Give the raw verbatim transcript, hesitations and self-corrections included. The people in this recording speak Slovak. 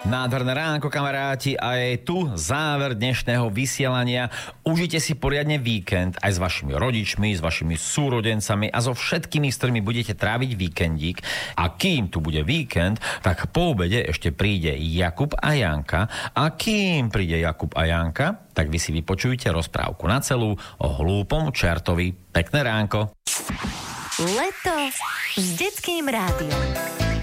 Nádherné ránko, kamaráti, a je tu záver dnešného vysielania. Užite si poriadne víkend aj s vašimi rodičmi, s vašimi súrodencami a so všetkými, s ktorými budete tráviť víkendík. A kým tu bude víkend, tak po obede ešte príde Jakub a Janka. A kým príde Jakub a Janka, tak vy si vypočujte rozprávku na celú o hlúpom čertovi. Pekné ránko. Leto s Detským rádiom.